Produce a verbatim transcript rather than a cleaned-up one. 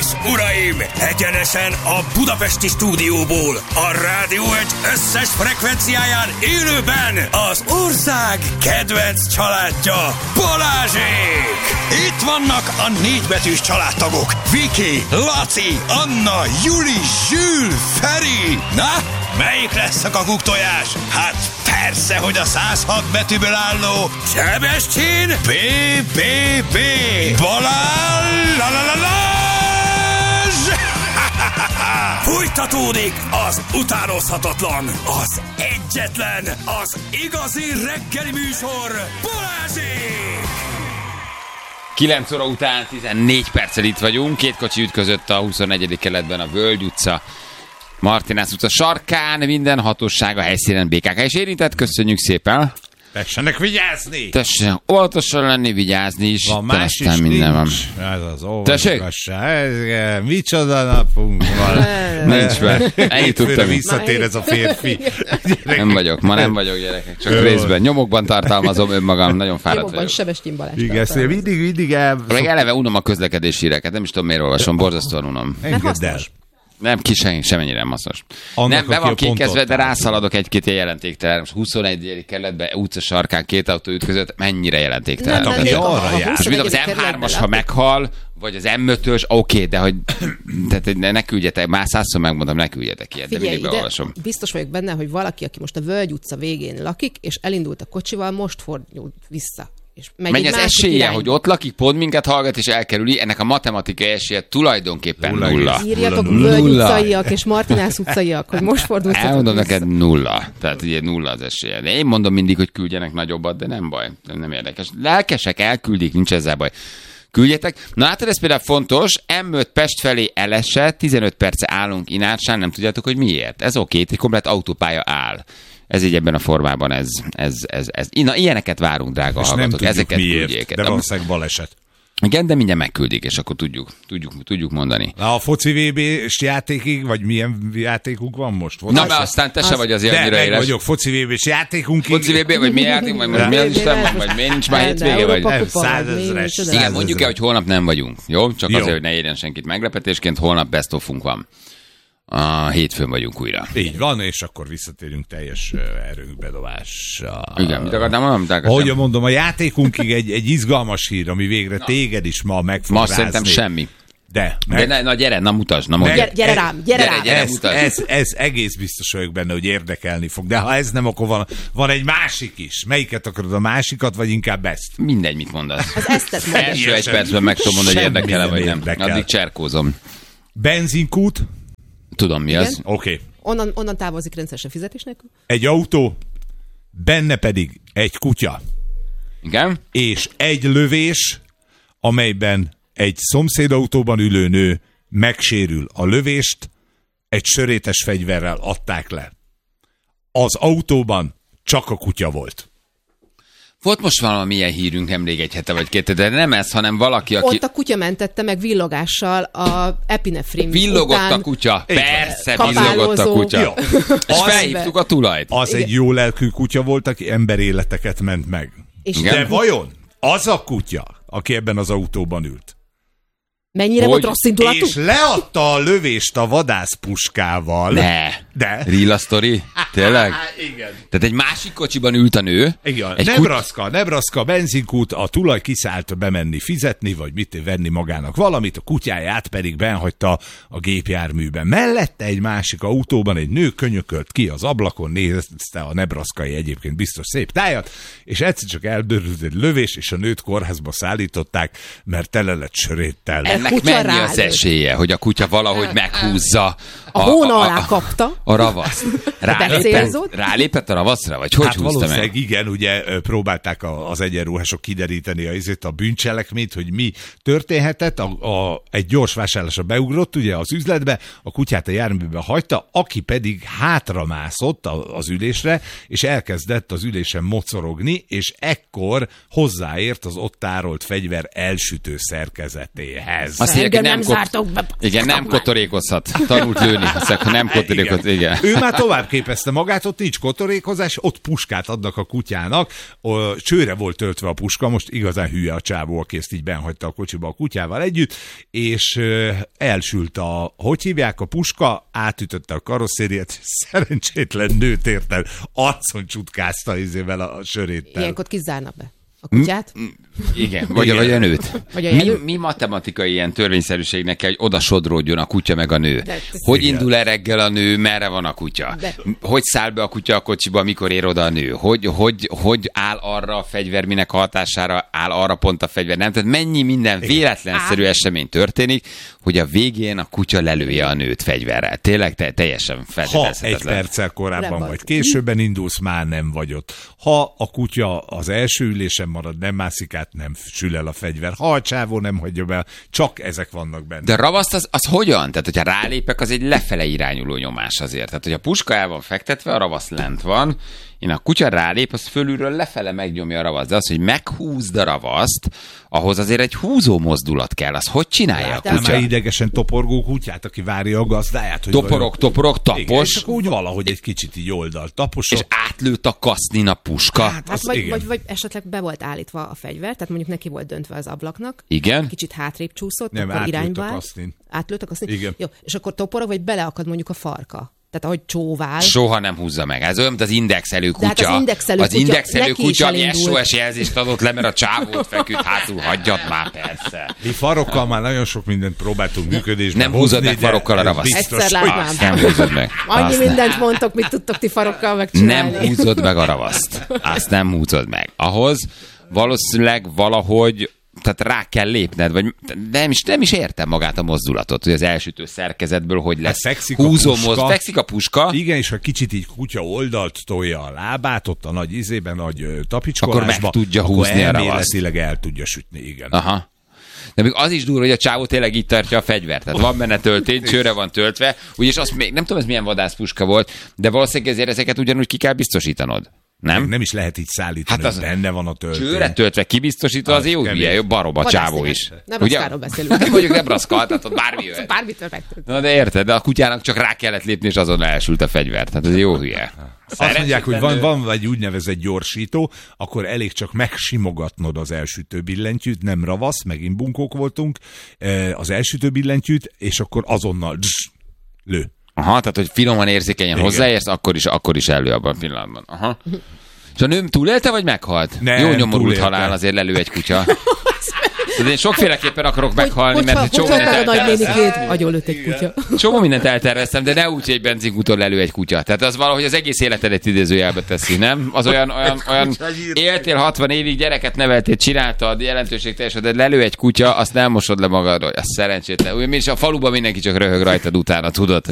és uraim, egyenesen a budapesti stúdióból, a Rádió egy összes frekvenciáján élőben az ország kedvenc családja, Balázsék! Itt vannak a négybetűs családtagok, Viki, Laci, Anna, Juli, Zsül, Feri. Na, melyik lesz a kakuktojás? Hát persze, hogy a száz hat betűből álló Sebestyén bé bé bé Balázs! Fújtatódik az utánozhatatlan, az egyetlen, az igazi reggeli műsor, Balázsék! kilenc óra után tizennégy perccel itt vagyunk, két kocsi ütközött a huszonnegyedik kerületben a Völgy utca, Martinász utca sarkán, minden hatóság a helyszínen bé ká ká is érintett, köszönjük szépen! Tessenek vigyázni! Tessenek óvatosan lenni, vigyázni is. Van más is, minden van. Ez az óvatosság. Micsoda napunk van. Nincs be. Ennyit tudtam. Visszatér ez a férfi. Nem vagyok, ma nem vagyok, gyerekek. Csak részben. Nyomokban tartalmazom önmagam, nagyon fáradt Nyomokban vagyok. Sebestyén Balázs. Igen, mindig, mindig el... Meg eleve unom a közlekedési híreket, nem is tudom miért olvasom, borzasztóan unom. Engedd el. Nem, ki sem, semennyire nem hasznos. Annak, nem, be van kékezve, de áll. rászaladok egy-két ilyen jelentéktelen. Most huszonegyedik kerületben, utca sarkán két autó ütközött, mennyire jelentéktelen. Nem, nem, nem, a- a arra jár. Most mit az em hármas, ha meghal, vagy az em ötös, oké, de hogy tehát ne, ne küldjetek, már százszor megmondom, ne küldjetek ilyet, de Figyelj, mindig ide, beolvasom. biztos vagyok benne, hogy valaki, aki most a Völgy utca végén lakik, és elindult a kocsival, most fordult vissza. És megy Mennyi egy az másik esélye, irányba. hogy ott lakik, pont minket hallgat és elkerüli, ennek a matematikai esélye tulajdonképpen Nulla nulla. egész. Írjatok Nulla. Völgy Nulla. utcaiak és Martinász utcaiak, hogy most fordultatok Elmondom vissza. neked nulla. Tehát ugye nulla az esélye. De én mondom mindig, hogy küldjenek nagyobbat, de nem baj. Nem, nem érdekes. Lelkesek, elküldik, nincs ezzel baj. Küldjetek. Na hát ez például fontos, em öt Pest felé elesett, tizenöt perce állunk Inácsán, nem tudjátok, hogy miért. Ez oké, egy komplet autópálya áll. Ez így ebben a formában, ez, ez, ez, ez. Na, ilyeneket várunk, drága És nem hallgatók. tudjuk Ezeket miért, küldjék. de valószínűleg baleset. Igen, de mindjárt megküldik, és akkor tudjuk, tudjuk, tudjuk mondani. A foci vé bé-s játékig, vagy milyen játékunk van most? Na, mert aztán te se vagy azért De annyira meg éles. vagyok, foci vé bé-s játékunkig. Foci vé bé, vagy mi játék, vagy most mi az Isten, vagy miért nincs már hétvége, vagy... Nem, százezres. Igen, mondjuk el, hogy holnap nem vagyunk, jó? Csak Jó. azért, hogy ne érjen senkit meglepetésként, holnap best of-unk van. A hétfőn vagyunk újra. Így van, és akkor visszatérünk teljes ö, erőnk bedobással. Igen, mit akartam mondani? Ahogy mondom, a játékunkig egy, egy izgalmas hír, ami végre na. téged is ma meg fog Ma rázni. szerintem semmi. De, De meg, ne, na gyere, na mutasd, na mondj. Gyere, gyere rám, gyere, Gyere, rám. gyere. ez, mutasd. ez, ez egész biztos vagyok benne, hogy érdekelni fog. De ha ez nem, akkor van, van egy másik is. Melyiket akarod, a másikat, vagy inkább ezt? Mindegy, mit mondasz. Az eztet mondja. Első egy percben meg tudom mondani, hogy Semmi érdekel-e, vagy nem nem. érdekel. Addig cserkózom. Benzinkút, Tudom, mi az. oké. Okay. Onnan, onnan távozik rendszeresen fizetés nélkül. Egy autó, benne pedig egy kutya. Igen? És egy lövés, amelyben egy szomszédautóban ülő nő megsérül. A lövést egy sörétes fegyverrel adták le. Az autóban csak a kutya volt. Volt most valamilyen hírünk emlék egy hete vagy két, de nem ez, hanem valaki, aki... Ott a kutya mentette meg villogással a epinefrin Villogott után. a kutya. Igen. Persze, Kapálózó. villogott a kutya. Jó. És Az- felhívtuk a tulajt. Az Igen. egy jó lelkű kutya volt, aki emberéleteket ment meg. És Igen. De vajon az a kutya, aki ebben az autóban ült, mennyire Hogy? volt rossz indulatú? és leadta a lövést a vadászpuskával. Ne. De. Real story? Tényleg? Igen. Tehát egy másik kocsiban ült a nő. Igen. Egy Nebraska, Nebraska benzinkút, a tulaj kiszállt bemenni fizetni, vagy mit venni magának valamit, a kutyáját pedig benhagyta a gépjárműben. Mellette egy másik autóban egy nő könyökölt ki az ablakon, nézte a nebraskai egyébként biztos szép tájat, és egyszer csak eldörült egy lövés, és a nőt kórházba szállították, mert tele lett söréttel. Ennek kutya mennyi az rálőtt. esélye, hogy a kutya valahogy meghúzza A hóna alá kapta. a ravaszt? Rálépett, Becélzott. rálépett a ravaszra? Vagy hogy Hát húzta valószínűleg meg? igen, ugye ö, próbálták a, az egyenruhások kideríteni a, izét, a bűncselekményt, hogy mi történhetett. A, a, egy gyors vásárlásra beugrott ugye az üzletbe, a kutyát a járműbe hagyta, aki pedig hátramászott a, az ülésre, és elkezdett az ülésen mocorogni, és ekkor hozzáért az ott tárolt fegyver elsütő szerkezetéhez. ez. Azt írják, hogy nem nem, kot... zártok be. igen, nem kotorékozhat. Tanult lőni. Azt nem kotorékoz, igen. igen. Ő már tovább képezte magát, ott nincs kotorékozás, ott puskát adnak a kutyának. O, csőre volt töltve a puska, most igazán hülye a csávó, aki ezt így benhagyta a kocsiba a kutyával együtt, és ö, elsült a, hogy hívják, a puska, átütötte a karosszériát, szerencsétlen nőt ért el, arcon csutkázta izével a söréttel. Ilyenkor kizárnak be a kutyát. Igen, vagy, vagy a nőt. Vagy a mi, jelő- mi matematikai ilyen törvényszerűségnek kell, hogy oda sodródjon a kutya meg a nő? De- Hogy Igen. indul el reggel a nő, merre van a kutya? De- Hogy száll be a kutya a kocsiba, mikor ér oda a nő? Hogy, hogy, hogy áll arra a fegyver, minek a hatására áll arra pont a fegyver? Nem? Tehát mennyi minden véletlenszerű esemény történik, hogy a végén a kutya lelője a nőt fegyverrel. Tényleg te, teljesen Ha egy feltételezhetetlen. perccel korábban Nem vagy vagy. későbben indulsz, már nem vagy ott. Ha a kutya az első ülésen marad, nem mászik át, nem sül el a fegyver. Ha a csávó nem hagyja be, csak ezek vannak benne. De a ravaszt az, az hogyan? Tehát, hogyha rálépek, az egy lefele irányuló nyomás azért. Tehát, hogy a puska el van fektetve, a ravasz lent van, én a kutya rálép, az fölülről lefele megnyomja a ravaszt. De az, hogy meghúzd a ravaszt, ahhoz azért egy húzó mozdulat kell. Az hogy csinálja a Láttál kutya? már idegesen toporgó kutyát, aki várja a gazdáját? Hogy Toporog, vajon- toporog, Igen, és tapos, akkor úgy valahogy egy kicsit így oldalt taposok. és átlőtt a kasznin a puska. Hát, Hát az vagy, igen. vagy, vagy esetleg be volt állítva a fegyver, tehát mondjuk neki volt döntve az ablaknak. Igen? Kicsit hátrébb csúszott, Nem, akkor átlőtt irányba a állt. kasznin. Átlőtt a kasznin? Igen. Jó, és akkor toporog, vagy beleakad mondjuk a farka. Tehát ahogy csóvál. Soha nem húzza meg. Ez olyan, mint az indexelő De hát kutya. az indexelő az kutya indexelő neki is kutya, ami elindult. es o es jelzést adott le, mert a csávót feküdt hátul. Hagyjad már, persze. Mi farokkal már nagyon sok mindent próbáltunk működésben Nem hozni, húzod meg de farokkal a ez ravaszt. biztos, Egyszer hogy- látnám. Azt nem húzod meg. Annyi Azt nem. mindent mondtok, mit tudtok ti farokkal megcsinálni. Nem húzod meg a ravaszt. Azt nem húzod meg. Ahhoz valószínűleg valahogy, tehát rá kell lépned, vagy nem is, nem is értem magát a mozdulatot, hogy az elsütő szerkezetből hogy lesz. Hát fekszik a Húzó puska. mozd, fekszik a puska, Igen, és ha kicsit így kutya oldalt tolja a lábát, ott a nagy izében, nagy ö, tapicskolásba, Akkor meg tudja akkor húzni a ravaszt. elméletileg el tudja sütni, igen. Aha. De még az is durva, hogy a csávó tényleg így tartja a fegyvert. Tehát van benne töltény, csőre van töltve, úgyis azt még, nem tudom, ez milyen vadászpuska volt, de valószínűleg ezért ezeket ugyanúgy ki kell biztosítanod. Nem? Nem is lehet így szállítani, Hát hát az- benne van a töltény. Csőre töltve kibiztosítva, az jó kemény. hülye, jó barom a csávó Vadász, is. igen. Ugye? Nebraska-ról beszélünk. Mondjuk Nebraska, tehát ott bármi jöhet. Bármitől megtudsz. Na de érted, de a kutyának csak rá kellett lépni, és azon elsült a fegyver. Tehát ez jó hülye. Azt mondják, hogy van, van egy úgynevezett gyorsító, akkor elég csak megsimogatnod az elsütő billentyűt, nem ravasz, megint bunkók voltunk, eh, az elsütő billentyűt, és akkor azonnal dzs, lő. Aha, tehát hogy finoman érzékenyen Igen. hozzáérsz, akkor is, akkor is elő abban a pillanatban. Aha. És a nőm túlélte, vagy meghalt? Nem, Jó nyomorult túlélte. halál, azért lelő egy kutya. Tehát én sokféleképpen akarok meghalni, Hogy, mert hogy, egy csomó hogy mindent a nagy elterveztem. nénikét, agyonlőtt egy kutya. Csomó mindent elterveztem, de ne úgy, hogy egy benzinkúton lelő egy kutya. Tehát az valahogy az egész életedet idézőjelbe teszi, nem? Az olyan, olyan, olyan éltél hatvan évig, gyereket neveltél, csináltad, jelentőség teljes, de lelő egy kutya, azt nem mosod le magadról, az szerencsétlen. Úgy, és a faluban mindenki csak röhög rajtad utána, tudod,